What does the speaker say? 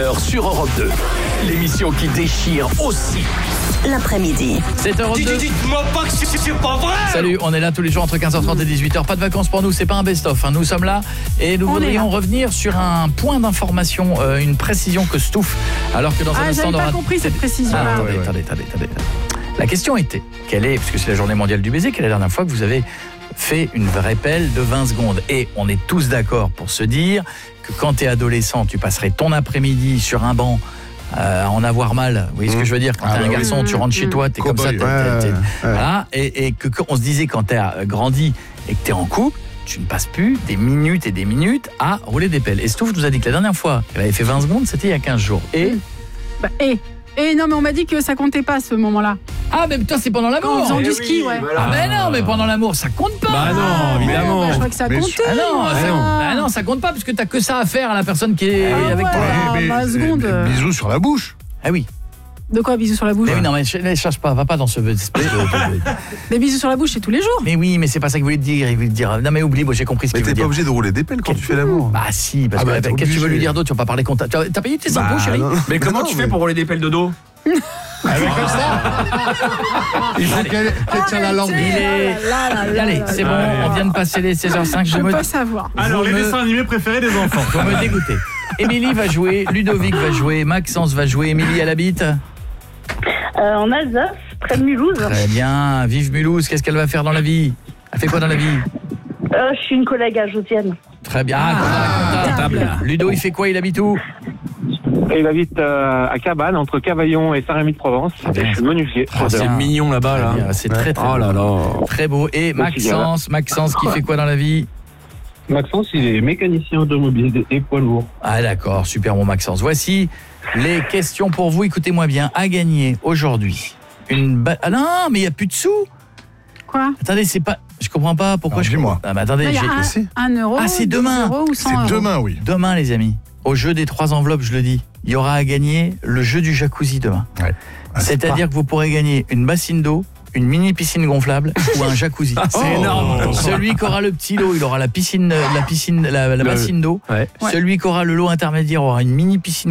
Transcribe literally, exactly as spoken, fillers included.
Sur Europe deux, l'émission qui déchire aussi l'après-midi. sept heures deux. Dites-moi pas que c'est pas vrai. Salut, on est là tous les jours entre quinze heures trente et dix-huit heures. Pas de vacances pour nous, c'est pas un best-of. Hein. Nous sommes là et nous On voudrions revenir sur un point d'information, euh, une précision que Stouff, alors que dans ah, un instant... j'avais aura... pas compris cette précision-là. Ah, attendez, ouais, ouais. attendez, attendez, attendez. La question était, quelle est, puisque c'est la journée mondiale du baiser, quelle est la dernière fois que vous avez fait une vraie pelle de vingt secondes? Et on est tous d'accord pour se dire que quand tu es adolescent, tu passerais ton après-midi sur un banc euh, à en avoir mal. Vous voyez ce que je veux dire? Quand Ah t'es bah un oui. garçon, tu rentres chez toi, t'es comme ça, t'es, Cowboy, t'es, t'es- ouais, ouais. voilà. Et, et que qu'on se disait quand t'as grandi et que t'es en couple, tu ne passes plus des minutes et des minutes à rouler des pelles. Et Stouff nous a dit que la dernière fois qu'elle avait fait vingt secondes, c'était il y a quinze jours. Et Bah, et, et non, mais on m'a dit que ça comptait pas ce moment-là. ah, mais putain, c'est pendant En l'amour. faisant Eh du oui, ski, ouais. voilà. Ah mais non, mais pendant l'amour, ça compte pas. Bah non, Ah, évidemment. bah, je crois que ça Mais comptait. Ah non, moi, ça, ça. bah non, ça compte pas parce que t'as que ça à faire à la personne qui est Ah avec ouais. toi. Ah, mais- vingt mais- secondes. mais- Bisous sur la bouche. Ah oui. De quoi, bisous sur la bouche? Mais oui, non, mais ne cherche pas, va pas dans ce esprit de- de- de- Mais bisous sur la bouche, c'est tous les jours. Mais oui, mais c'est pas ça qu'il voulait te dire. Il voulait te dire. Non, mais oublie, moi j'ai compris ce Mais qu'il t'es veut pas dire. obligé de rouler des pelles quand tu fais l'amour. Bah si, parce Ah bah, que t'es qu'est-ce que tu veux obligé. lui dire d'autre? Tu vas pas parler compta. Tu as t'as payé tes Bah, impôts, chérie? non. Mais comment Non, tu mais- fais pour rouler des pelles de dos? Il faut qu'elle qu'elle tienne la langue. Il est... Allez, c'est bon, on vient de passer les seize heures cinq. Je Je veux me... pas savoir. Alors, les dessins animés préférés des enfants. Vous me dégoûtez. Émilie va jouer, Ludovic va jouer, Maxence va jouer. Émilie, elle habite? Euh, en Alsace, près de Mulhouse. Très bien. Vive Mulhouse, qu'est-ce qu'elle va faire dans la vie? Elle fait quoi dans la vie? Euh, je suis une collègue à Josienne. Très bien. Ah, comptable. Ludo, il fait quoi? Il habite où? Il habite euh, à Cabane, entre Cavaillon et Saint-Rémy-de-Provence. bien. Je suis menuisier. Ah, c'est mignon là-bas, là. Très bien, c'est très très Oh là là. très beau. Et Maxence, Maxence qui fait quoi dans la vie? Maxence, il est mécanicien automobile et poids lourd. Ah d'accord, super bon Maxence. Voici les questions pour vous. Écoutez-moi bien. À gagner aujourd'hui une ba... Ah non, mais il n'y a plus de sous. Quoi? Attendez, c'est pas... Je comprends pas pourquoi Non, je... dis-moi. Ah mais attendez, Il y a j'ai... un, si. un euro. Ah, c'est dix demain. euros ou cent C'est euros. demain, oui. Demain les amis, au jeu des trois enveloppes, je le dis, il y aura à gagner le jeu du jacuzzi demain. Ouais. Ah, c'est C'est-à-dire que vous pourrez gagner une bassine d'eau, une mini piscine gonflable ou un jacuzzi. C'est Oh. énorme. Celui qui aura le petit lot, il aura la piscine, la piscine, la, la Le- bassine d'eau. Ouais. Celui qui aura le lot intermédiaire aura une mini piscine